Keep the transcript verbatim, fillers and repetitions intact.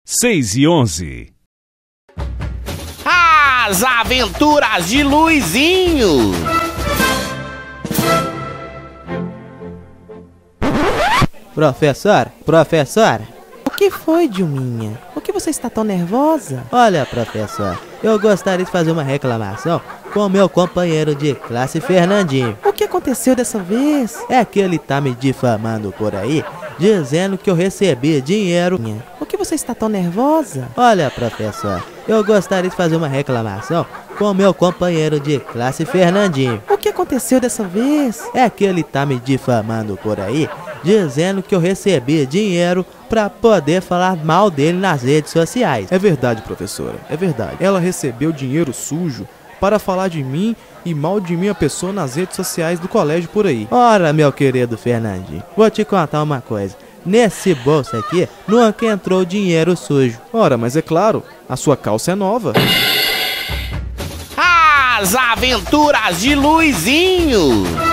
seis e onze. As Aventuras de Luizinho. Professora, professora, o que foi, Dilminha? Por que você está tão nervosa? Olha, professor, eu gostaria de fazer uma reclamação com o meu companheiro de classe, Fernandinho. O que aconteceu dessa vez? É que ele tá me difamando por aí, dizendo que eu recebi dinheiro. Por que você está tão nervosa? Olha, professor, eu gostaria de fazer uma reclamação com o meu companheiro de classe, Fernandinho. O que aconteceu dessa vez? É que ele tá me difamando por aí, dizendo que eu recebi dinheiro pra poder falar mal dele nas redes sociais. É verdade, professora, é verdade. Ela recebeu dinheiro sujo para falar de mim e mal de minha pessoa nas redes sociais do colégio por aí. Ora, meu querido Fernandinho, vou te contar uma coisa. Nesse bolso aqui nunca entrou dinheiro sujo. Ora, mas é claro, a sua calça é nova. As Aventuras de Luizinho.